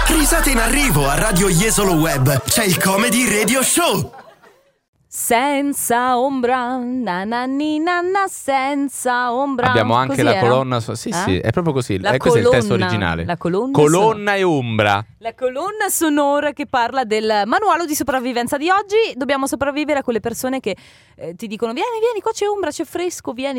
Risate in arrivo a Radio Jesolo Web. C'è il Comedy Radio Show. Senza ombra, nananina, senza ombra. Abbiamo anche così la era? colonna. Sì, è proprio così. La Questo è il testo colonna. originale. La colonna e ombra. La colonna sonora che parla del manuale di sopravvivenza di oggi. Dobbiamo sopravvivere a quelle persone che ti dicono: vieni, qua c'è ombra, c'è fresco, vieni.